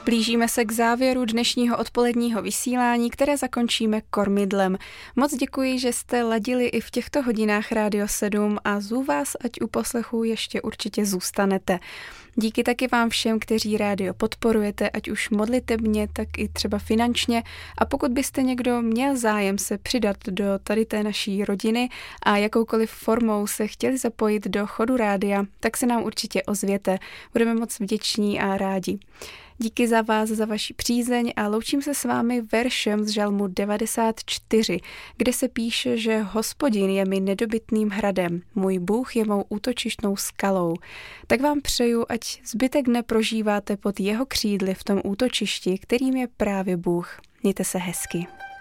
Blížíme se k závěru dnešního odpoledního vysílání, které zakončíme kormidlem. Moc děkuji, že jste ladili i v těchto hodinách Rádio 7 a zvu vás, ať u poslechu ještě určitě zůstanete. Díky taky vám všem, kteří rádio podporujete, ať už modlitebně, tak i třeba finančně. A pokud byste někdo měl zájem se přidat do tady té naší rodiny a jakoukoliv formou se chtěli zapojit do chodu rádia, tak se nám určitě ozvěte. Budeme moc vděční a rádi. Díky za vás, za vaši přízeň a loučím se s vámi veršem z Žalmu 94, kde se píše, že Hospodin je mi nedobytným hradem, můj Bůh je mou útočištnou skalou. Tak vám přeju, ať zbytek dne prožíváte pod jeho křídly v tom útočišti, kterým je právě Bůh. Mějte se hezky.